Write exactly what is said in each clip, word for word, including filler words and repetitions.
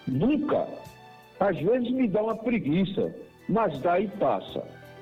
Nunca. Às vezes me dá uma preguiça, mas dá e passa.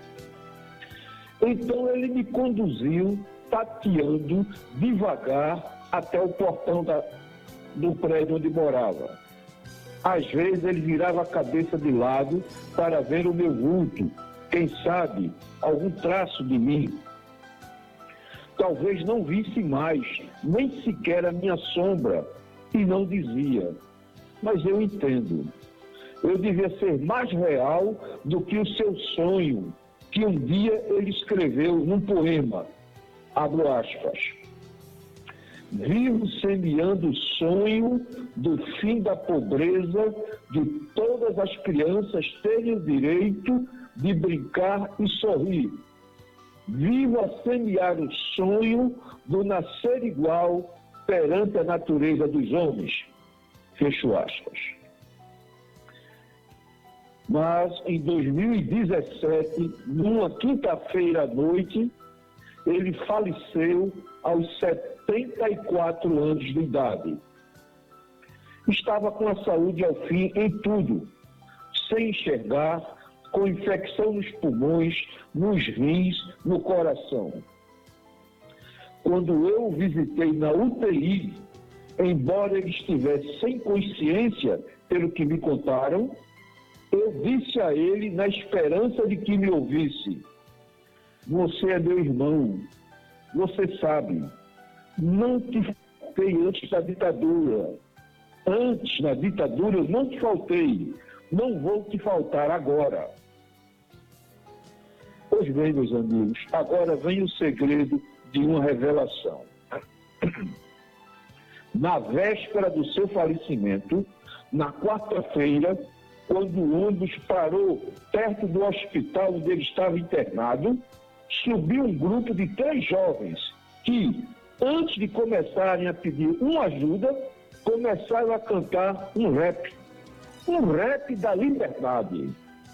Então ele me conduziu, tateando devagar até o portão da, do prédio onde morava. Às vezes ele virava a cabeça de lado para ver o meu vulto, quem sabe, algum traço de mim. Talvez não visse mais, nem sequer a minha sombra, e não dizia. Mas eu entendo. Eu devia ser mais real do que o seu sonho, que um dia ele escreveu num poema, abro aspas. Vivo semeando o sonho do fim da pobreza, de todas as crianças terem o direito de brincar e sorrir. Vivo a semear o sonho do nascer igual perante a natureza dos homens. Fecho aspas. Mas em dois mil e dezessete, numa quinta-feira à noite, ele faleceu aos setenta e quatro anos de idade. Estava com a saúde ao fim em tudo, sem enxergar, com infecção nos pulmões, nos rins, no coração. Quando eu o visitei na U T I, embora ele estivesse sem consciência, pelo que me contaram, eu disse a ele, na esperança de que me ouvisse, você é meu irmão, você sabe, não te faltei antes da ditadura. Antes, na ditadura, eu não te faltei, não vou te faltar agora. Pois bem, meus amigos, agora vem o segredo de uma revelação. Na véspera do seu falecimento, na quarta-feira, quando o ônibus parou perto do hospital onde ele estava internado, subiu um grupo de três jovens que, antes de começarem a pedir uma ajuda, começaram a cantar um rap. Um rap da liberdade.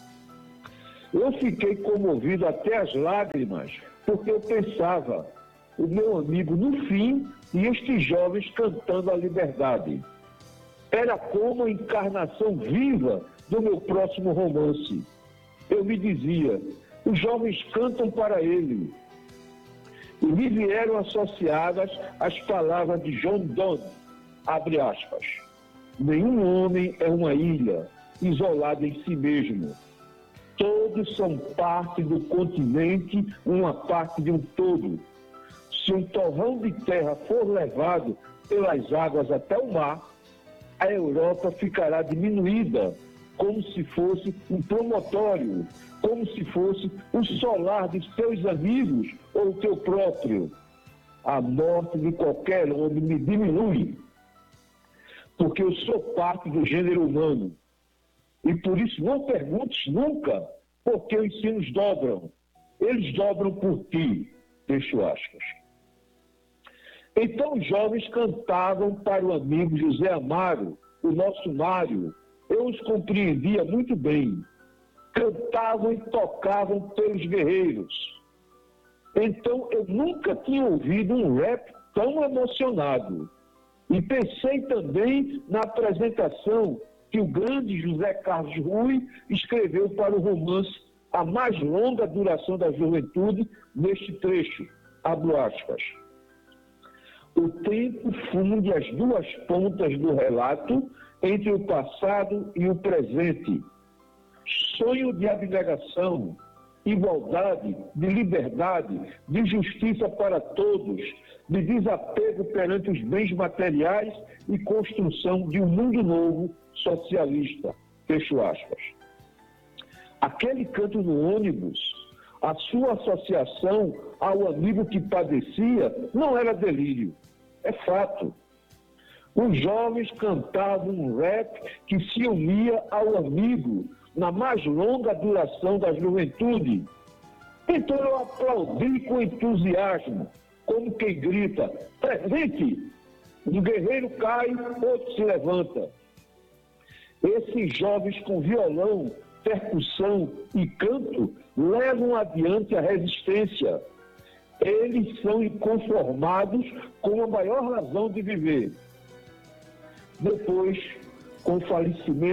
Eu fiquei comovido até as lágrimas, porque eu pensava, o meu amigo, no fim, e estes jovens cantando a liberdade. Era como a encarnação viva do meu próximo romance. Eu me dizia, os jovens cantam para ele. E me vieram associadas as palavras de John Donne, abre aspas. Nenhum homem é uma ilha, isolada em si mesmo. Todos são parte do continente, uma parte de um todo. Se um torrão de terra for levado pelas águas até o mar, a Europa ficará diminuída, como se fosse um promontório, como se fosse o solar de teus amigos ou o teu próprio. A morte de qualquer homem me diminui, porque eu sou parte do gênero humano. E por isso não perguntes nunca por que os sinos dobram. Eles dobram por ti, fecho aspas. Então os jovens cantavam para o amigo José Amaro, o nosso Mário. Eu os compreendia muito bem. Cantavam e tocavam pelos guerreiros. Então eu nunca tinha ouvido um rap tão emocionado. E pensei também na apresentação que o grande José Carlos Rui escreveu para o romance A Mais Longa Duração da Juventude, neste trecho, abro aspas. O tempo funde as duas pontas do relato entre o passado e o presente. Sonho de abnegação, igualdade, de liberdade, de justiça para todos, de desapego perante os bens materiais e construção de um mundo novo socialista. Fecho aspas. Aquele canto no ônibus, a sua associação ao amigo que padecia, não era delírio, é fato. Os jovens cantavam um rap que se unia ao amigo na mais longa duração da juventude. Então eu aplaudi com entusiasmo, como quem grita, presente! Um guerreiro cai, outro se levanta. Esses jovens com violão, percussão e canto levam adiante a resistência. Eles são inconformados com a maior razão de viver. Depois, com o falecimento